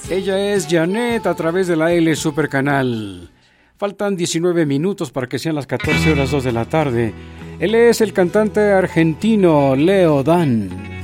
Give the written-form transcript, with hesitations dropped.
Ella es Janet a través de la L Super Canal. Faltan 19 minutos para que sean las 14 horas 2 de la tarde. Él es el cantante argentino Leo Dan.